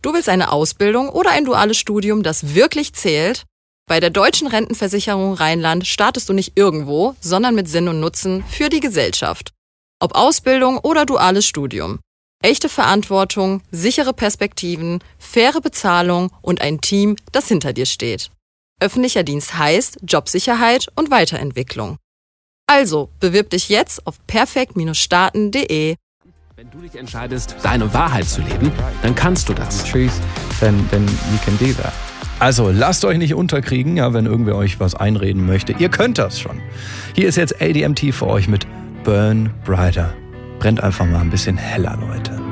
Du willst eine Ausbildung oder ein duales Studium, das wirklich zählt? Bei der Deutschen Rentenversicherung Rheinland startest du nicht irgendwo, sondern mit Sinn und Nutzen für die Gesellschaft. Ob Ausbildung oder duales Studium. Echte Verantwortung, sichere Perspektiven, faire Bezahlung und ein Team, das hinter dir steht. Öffentlicher Dienst heißt Jobsicherheit und Weiterentwicklung. Also, bewirb dich jetzt auf perfekt-starten.de. Wenn du dich entscheidest, deine Wahrheit zu leben, dann kannst du das. Truth, then you can do that. Also lasst euch nicht unterkriegen, ja, wenn irgendwer euch was einreden möchte. Ihr könnt das schon. Hier ist jetzt ADMT für euch mit Burn Brighter. Brennt einfach mal ein bisschen heller, Leute.